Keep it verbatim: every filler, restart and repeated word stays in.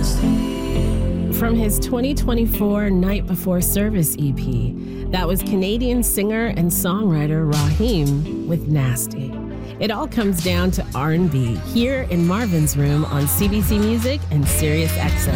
From his twenty twenty-four Night Before Service E P, that was Canadian singer and songwriter Raheem with Nasty. It all comes down to R and B here in Marvin's Room on C B C Music and Sirius X M.